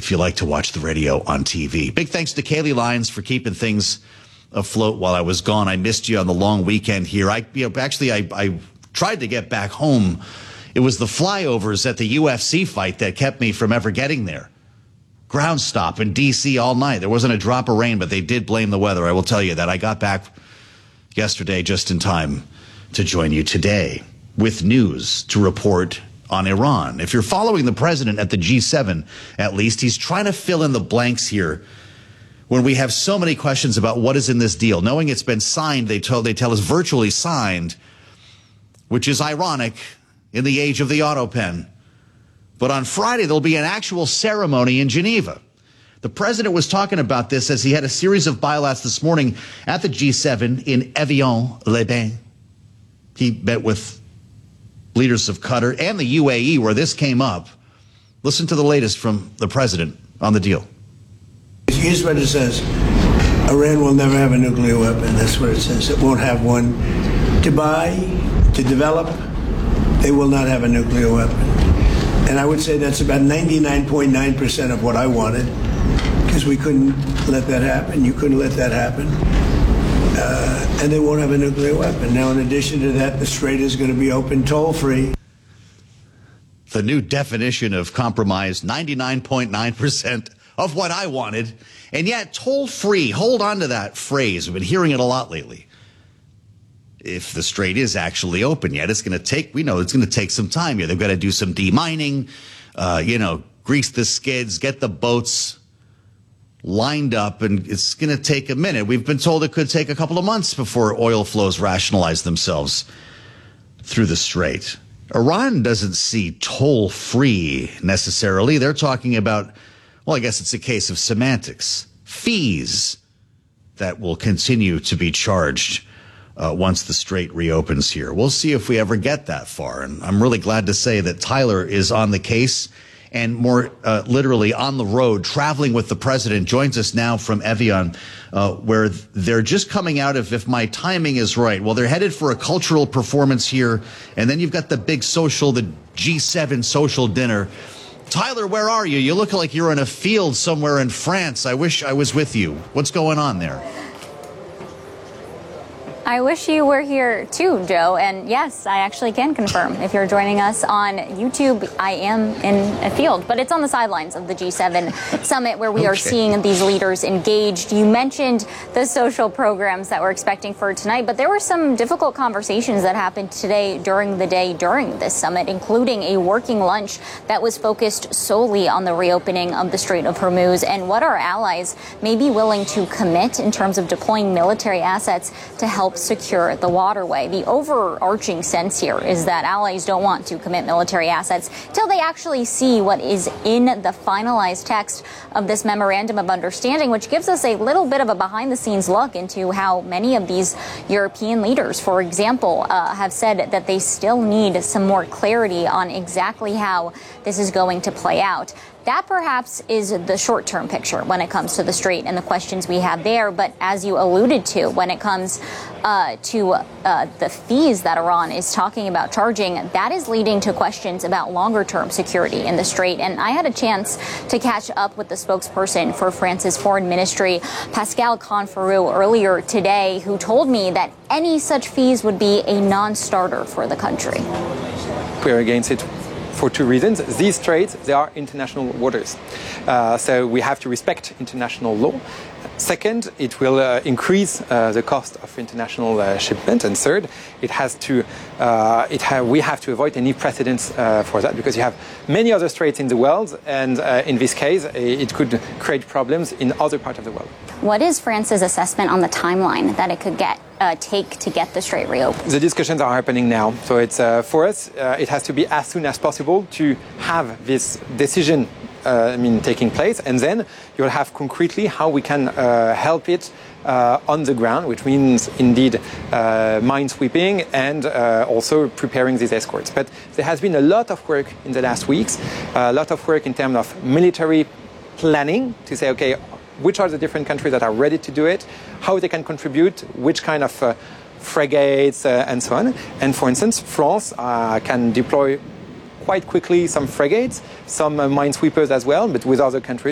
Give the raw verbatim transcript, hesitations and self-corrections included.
if you like to watch the radio on T V. Big thanks to Kaylee Lyons for keeping things afloat while I was gone. I missed you on the long weekend here. I you know, actually, I, I tried to get back home. It was the flyovers at the U F C fight that kept me from ever getting there. Ground stop in D C all night. There wasn't a drop of rain, but they did blame the weather. I will tell you that. I got back yesterday just in time to join you today with news to report on Iran. If you're following the president at the G seven, at least, he's trying to fill in the blanks here when we have so many questions about what is in this deal. Knowing it's been signed, they, told, they tell us virtually signed, which is ironic in the age of the auto pen. But on Friday, there'll be an actual ceremony in Geneva. The president was talking about this as he had a series of bilats this morning at the G seven in Evian-les-Bains. He met with leaders of Qatar and the U A E where this came up. Listen to the latest from the president on the deal. Here's what it says. Iran will never have a nuclear weapon. That's what it says. It won't have one. To buy, to develop, they will not have a nuclear weapon. And I would say that's about ninety-nine point nine percent of what I wanted, because we couldn't let that happen. You couldn't let that happen. Uh, and they won't have a nuclear weapon. Now, in addition to that, the Strait is going to be open toll-free. The new definition of compromise, ninety-nine point nine percent of what I wanted, and yet toll-free. Hold on to that phrase. We've been hearing it a lot lately. If the Strait is actually open yet, it's going to take, we know it's going to take some time here. They've got to do some demining, uh, you know, grease the skids, get the boats lined up, and it's going to take a minute. We've been told it could take a couple of months before oil flows rationalize themselves through the Strait. Iran doesn't see toll-free necessarily. They're talking about, well, I guess it's a case of semantics, fees that will continue to be charged Uh, once the Strait reopens here. We'll see if we ever get that far. And I'm really glad to say that Tyler is on the case and more uh, literally on the road, traveling with the president, joins us now from Evian, uh, where they're just coming out of, if my timing is right, well, they're headed for a cultural performance here. And then you've got the big social, the G seven social dinner. Tyler, where are you? You look like you're in a field somewhere in France. I wish I was with you. What's going on there? I wish you were here too, Joe. And yes, I actually can confirm. If you're joining us on YouTube, I am in a field, but it's on the sidelines of the G seven summit where we okay. are seeing these leaders engaged. You mentioned the social programs that we're expecting for tonight, but there were some difficult conversations that happened today during the day during this summit, including a working lunch that was focused solely on the reopening of the Strait of Hormuz and what our allies may be willing to commit in terms of deploying military assets to help secure the waterway. The overarching sense here is that allies don't want to commit military assets till they actually see what is in the finalized text of this memorandum of understanding, which gives us a little bit of a behind-the-scenes look into how many of these European leaders, for example, uh, have said that they still need some more clarity on exactly how this is going to play out. That perhaps is the short-term picture when it comes to the Strait and the questions we have there. But as you alluded to, when it comes uh, to uh, the fees that Iran is talking about charging, that is leading to questions about longer-term security in the Strait. And I had a chance to catch up with the spokesperson for France's foreign ministry, Pascal Canfrou, earlier today, who told me that any such fees would be a non-starter for the country. We're against it for two reasons. These straits, they are international waters. Uh, so we have to respect international law. Second, it will uh, increase uh, the cost of international uh, shipment. And third, it has to, uh, it ha we have to avoid any precedents uh, for that, because you have many other straits in the world, and uh, in this case, it could create problems in other parts of the world. What is France's assessment on the timeline that it could get uh, take to get the Strait reopened? The discussions are happening now. So it's uh, for us, uh, it has to be as soon as possible to have this decision Uh, I mean, taking place, and then you'll have concretely how we can uh, help it uh, on the ground, which means indeed uh, minesweeping and uh, also preparing these escorts. But there has been a lot of work in the last weeks, a lot of work in terms of military planning to say, okay, which are the different countries that are ready to do it, how they can contribute, which kind of uh, frigates uh, and so on. And for instance, France uh, can deploy quite quickly some frigates, some uh, minesweepers as well, but with other countries